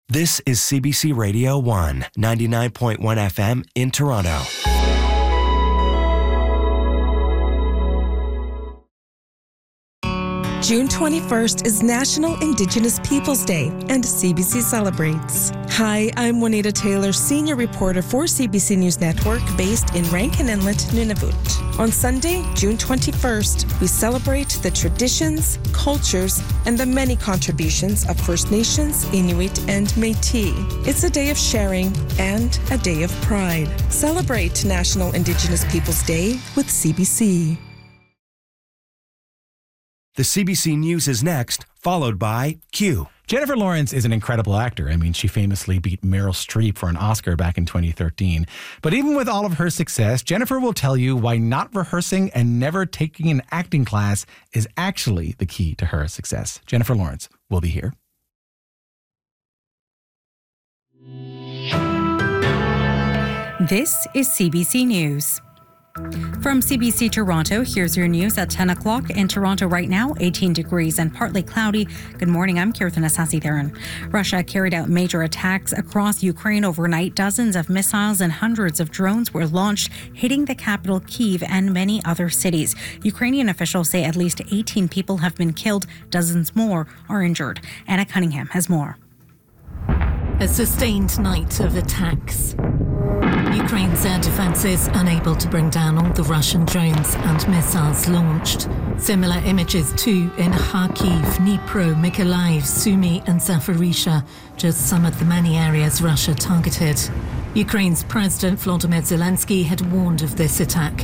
This is CBC Radio 1, 99.1 FM in Toronto. June 21st is National Indigenous Peoples Day, and CBC celebrates. Hi, I'm Juanita Taylor, senior reporter for CBC News Network, based in Rankin Inlet, Nunavut. On Sunday, June 21st, we celebrate the traditions, cultures, and the many contributions of First Nations, Inuit, and Métis. It's a day of sharing and a day of pride. Celebrate National Indigenous Peoples Day with CBC. The CBC News is next, followed by Q. Jennifer Lawrence is an incredible actor. I mean, she famously beat Meryl Streep for an Oscar back in 2013. But even with all of her success, Jennifer will tell you why not rehearsing and never taking an acting class is actually the key to her success. Jennifer Lawrence will be here. This is CBC News. From CBC Toronto, here's your news at 10 o'clock. In Toronto right now, 18 degrees and partly cloudy. Good morning, I'm Kirtan Asasi-Theran. Russia carried out major attacks across Ukraine overnight. Dozens of missiles and hundreds of drones were launched, hitting the capital Kyiv and many other cities. Ukrainian officials say at least 18 people have been killed. Dozens more are injured. Anna Cunningham has more. A sustained night of attacks. Ukraine's air defences unable to bring down all the Russian drones and missiles launched. Similar images too in Kharkiv, Dnipro, Mykolaiv, Sumy and Zaporizhzhia, just some of the many areas Russia targeted. Ukraine's President Volodymyr Zelensky had warned of this attack.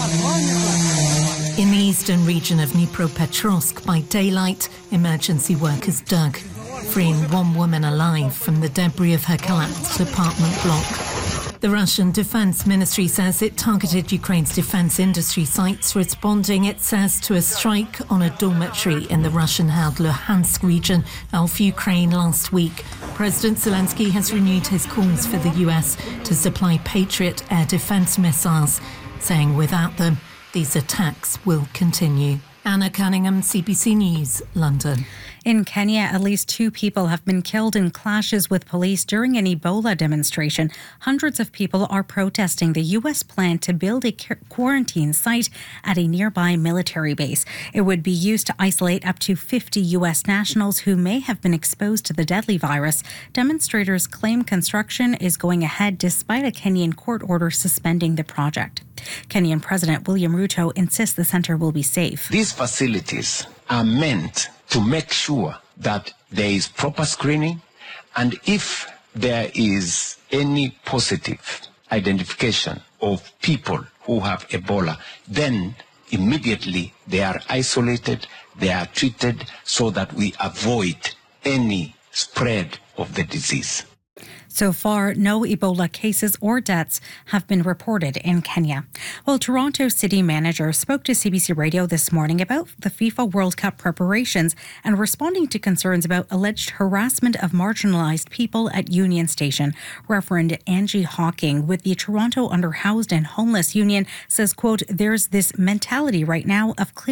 In the eastern region of Dnipropetrovsk, by daylight, emergency workers dug, freeing one woman alive from the debris of her collapsed apartment block. The Russian Defense Ministry says it targeted Ukraine's defense industry sites, responding, it says, to a strike on a dormitory in the Russian-held Luhansk region of Ukraine last week. President Zelensky has renewed his calls for the US to supply Patriot air defense missiles, saying without them, these attacks will continue. Anna Cunningham, CBC News, London. In Kenya, at least 2 people have been killed in clashes with police during an Ebola demonstration. Hundreds of people are protesting the U.S. plan to build a quarantine site at a nearby military base. It would be used to isolate up to 50 U.S. nationals who may have been exposed to the deadly virus. Demonstrators claim construction is going ahead despite a Kenyan court order suspending the project. Kenyan President William Ruto insists the centre will be safe. These facilities are meant to make sure that there is proper screening, and if there is any positive identification of people who have Ebola, then immediately they are isolated, they are treated so that we avoid any spread of the disease. So far, no Ebola cases or deaths have been reported in Kenya. Well, Toronto City Manager spoke to CBC Radio this morning about the FIFA World Cup preparations and responding to concerns about alleged harassment of marginalised people at Union Station. Reverend Angie Hawking with the Toronto Underhoused and Homeless Union says, quote, there's this mentality right now of